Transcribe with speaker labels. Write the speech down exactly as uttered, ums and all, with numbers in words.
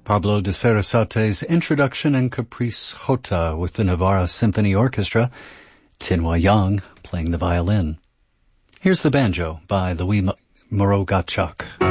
Speaker 1: Pablo de Sarasate's introduction and Caprice Jota with the Navarra Symphony Orchestra, Tinwa Yang playing the violin. Here's the banjo by Louis Moreau Gatchak.